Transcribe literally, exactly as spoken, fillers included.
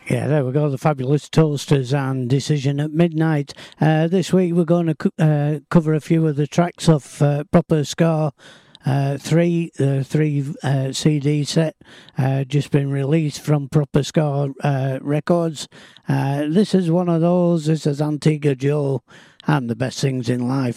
Yeah, there we go, the Fabulous Toasters and Decision at Midnight. Uh, this week we're going to co- uh, cover a few of the tracks off uh, Proper Ska uh, three, the three uh, C D set, uh, just been released from Proper Ska uh, Records. Uh, this is one of those, this is Antigua Joe and the Best Things in Life.